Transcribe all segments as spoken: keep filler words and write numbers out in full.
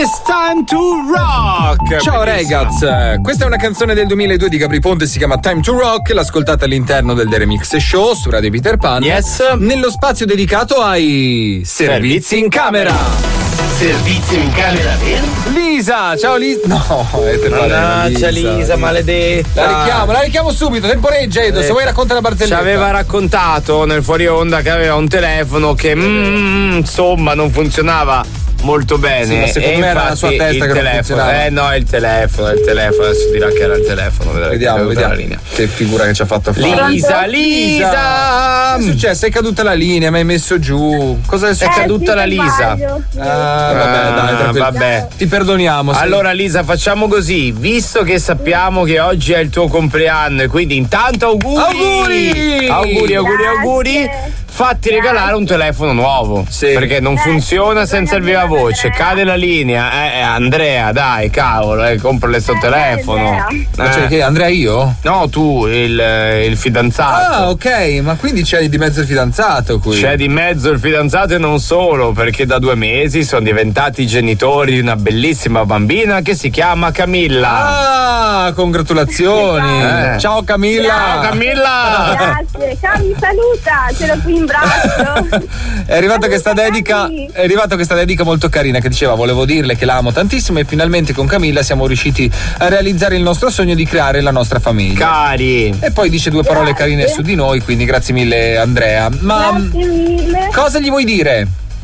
It's time to rock. Ciao ragazzi, questa è una canzone del duemiladue di Gabry Ponte, si chiama Time to Rock, l'ascoltate all'interno del The Remix Show su Radio Peter Pan. Yes. Nello spazio dedicato ai servizi in camera. Servizio in camera, vero? Lisa, ciao Lisa. No, è Mannaggia Lisa, Lisa, maledetta. La richiamo, la richiamo subito, temporeggia Edo, eh, se vuoi racconta la barzelletta. Ci aveva raccontato nel fuori onda che aveva un telefono che mm, insomma non funzionava molto bene. Sì, ma secondo e me era la sua testa che telefono, non funzionava. Eh no, è il telefono, è il telefono, adesso dirà che era il telefono. Vedrai, vediamo, vediamo. La linea. Che figura che ci ha fatto fare. Lisa, Lisa! Che è successo? È caduta la linea, mi hai messo giù. Cosa è successo? È caduta la Lisa. Ah, vabbè, dai, tranquillo. Vabbè. Ti perdoniamo. Sì. Allora Lisa, facciamo così, visto che sappiamo che oggi è il tuo compleanno e quindi intanto auguri! Auguri! Auguri, auguri, auguri! Fatti regalare un telefono nuovo, sì, perché non funziona senza il viva voce, cade la linea, eh, eh Andrea, dai, cavolo, eh, comprale sto telefono. Ma cioè, che Andrea io? No, tu, il, il fidanzato. Ah, ok, ma quindi c'è di mezzo il fidanzato qui. C'è di mezzo il fidanzato e non solo, perché da due mesi sono diventati genitori di una bellissima bambina che si chiama Camilla. Ah, congratulazioni. Eh. Ciao Camilla. Ciao Camilla. Grazie, ciao, mi saluta, ce l'ho qui in braccio. È arrivata questa dedica, è arrivata questa dedica molto carina che diceva: volevo dirle che la amo tantissimo e finalmente con Camilla siamo riusciti a realizzare il nostro sogno di creare la nostra famiglia. Cari. E poi dice due parole Grazie. carine su di noi, quindi grazie mille Andrea. Ma Grazie mille. cosa gli vuoi dire?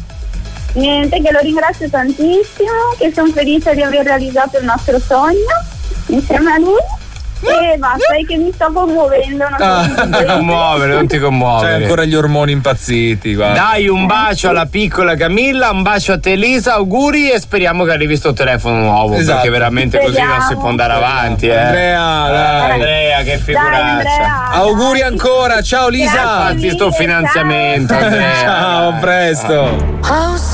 Niente, che lo ringrazio tantissimo, che sono felice di aver realizzato il nostro sogno insieme a lui. E basta, è che mi sto commuovendo. Non, Ah, so Non ti commuovere, non ti commuovere. C'hai ancora gli ormoni impazziti, guarda. Dai un bacio alla piccola Camilla, un bacio a te Elisa, auguri e speriamo che arrivi sto telefono nuovo, Esatto. perché veramente così non si Speriamo. può andare avanti, eh. Andrea, dai. Andrea, che Dai, figuraccia. Andrea. Auguri ancora, ciao Lisa. Grazie. Fatti sto finanziamento, Andrea. Ciao, a presto.